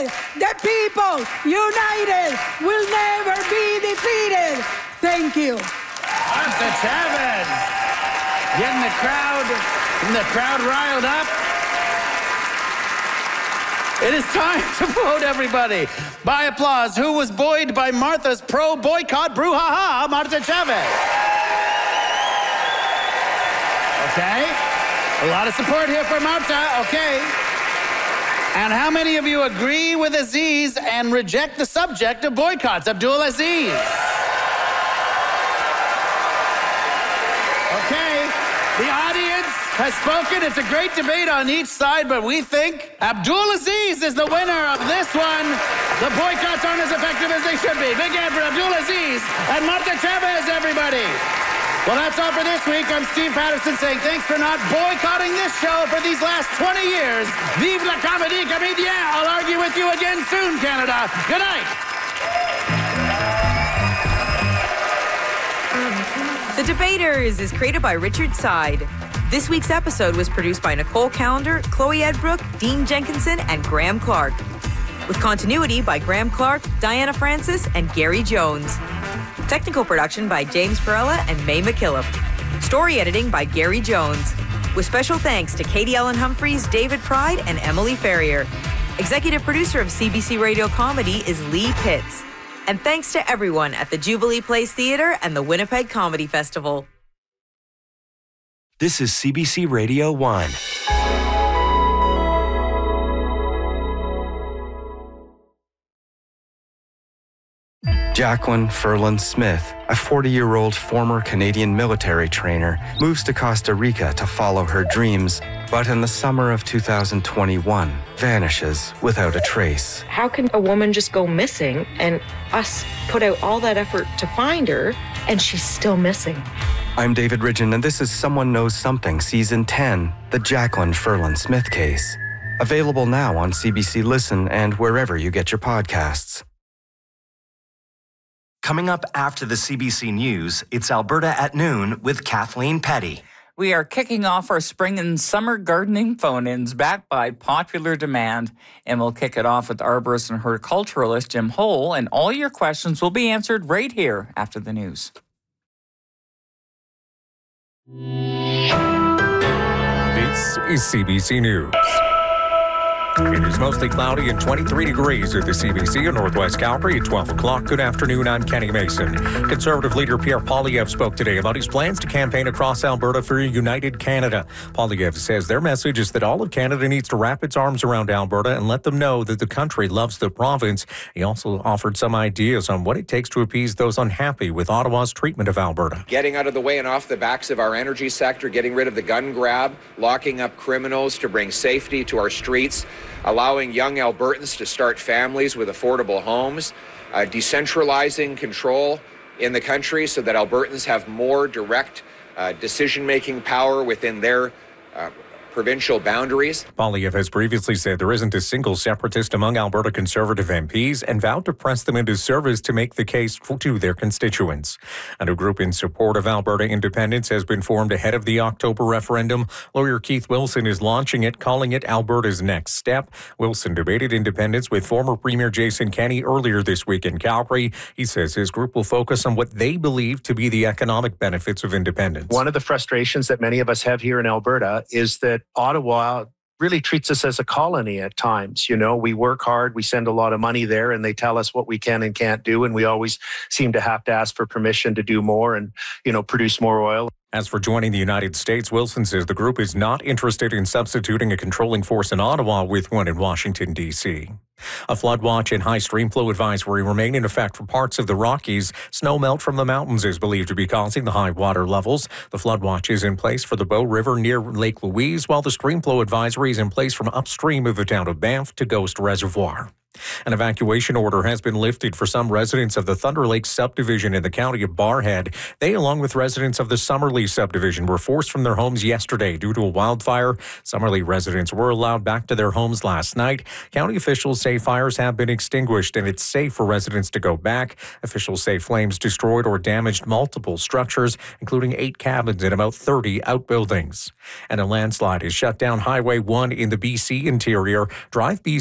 united. The people united will never be defeated. Thank you. Martha Chavez getting the crowd riled up. It is time to vote, everybody. By applause, who was buoyed by Martha's pro-boycott brouhaha, Martha Chavez? Okay. A lot of support here for Martha. Okay. And how many of you agree with Aziz and reject the subject of boycotts? Abdul Aziz. Okay. The audience has spoken. It's a great debate on each side, but we think Abdul Aziz is the winner of this one. The boycotts aren't as effective as they should be. Big hand for Abdul Aziz and Martha Chavez, everybody. Well, that's all for this week. I'm Steve Patterson saying thanks for not boycotting this show for these last 20 years. Vive la comédie comédien. I'll argue with you again soon, Canada. Good night. The Debaters is created by Richard Side. This week's episode was produced by Nicole Callender, Chloe Edbrook, Dean Jenkinson, and Graham Clark. With continuity by Graham Clark, Diana Francis, and Gary Jones. Technical production by James Perella and May McKillop. Story editing by Gary Jones. With special thanks to Katie Ellen Humphreys, David Pride, and Emily Ferrier. Executive producer of CBC Radio Comedy is Lee Pitts. And thanks to everyone at the Jubilee Place Theatre and the Winnipeg Comedy Festival. This is CBC Radio 1. Jacqueline Ferland Smith, a 40-year-old former Canadian military trainer, moves to Costa Rica to follow her dreams, but in the summer of 2021, vanishes without a trace. How can a woman just go missing and us put out all that effort to find her and she's still missing? I'm David Ridgen, and this is Someone Knows Something, Season 10, The Jacqueline Ferland Smith Case. Available now on CBC Listen and wherever you get your podcasts. Coming up after the CBC News, it's Alberta at Noon with Kathleen Petty. We are kicking off our spring and summer gardening phone-ins backed by popular demand. And we'll kick it off with arborist and horticulturalist Jim Hole. And all your questions will be answered right here after the news. This is CBC News. It is mostly cloudy and 23 degrees at the CBC in Northwest Calgary at 12 o'clock. Good afternoon, I'm Kenny Mason. Conservative leader Pierre Poilievre spoke today about his plans to campaign across Alberta for a united Canada. Poilievre says their message is that all of Canada needs to wrap its arms around Alberta and let them know that the country loves the province. He also offered some ideas on what it takes to appease those unhappy with Ottawa's treatment of Alberta. Getting out of the way and off the backs of our energy sector, getting rid of the gun grab, locking up criminals to bring safety to our streets, allowing young Albertans to start families with affordable homes, decentralizing control in the country so that Albertans have more direct decision-making power within their provincial boundaries. Poilievre has previously said there isn't a single separatist among Alberta Conservative MPs and vowed to press them into service to make the case to their constituents. And a group in support of Alberta independence has been formed ahead of the October referendum. Lawyer Keith Wilson is launching it, calling it Alberta's Next Step. Wilson debated independence with former Premier Jason Kenney earlier this week in Calgary. He says his group will focus on what they believe to be the economic benefits of independence. One of the frustrations that many of us have here in Alberta is that Ottawa really treats us as a colony at times. You know, we work hard, we send a lot of money there, and they tell us what we can and can't do, and we always seem to have to ask for permission to do more and, produce more oil. As for joining the United States, Wilson says the group is not interested in substituting a controlling force in Ottawa with one in Washington, D.C. A flood watch and high stream flow advisory remain in effect for parts of the Rockies. Snow melt from the mountains is believed to be causing the high water levels. The flood watch is in place for the Bow River near Lake Louise, while the stream flow advisory is in place from upstream of the town of Banff to Ghost Reservoir. An evacuation order has been lifted for some residents of the Thunder Lake subdivision in the county of Barrhead. They, along with residents of the Summerlee subdivision, were forced from their homes yesterday due to a wildfire. Summerlee residents were allowed back to their homes last night. County officials say fires have been extinguished and it's safe for residents to go back. Officials say flames destroyed or damaged multiple structures, including 8 cabins and about 30 outbuildings. And a landslide has shut down Highway 1 in the BC interior. Drive BC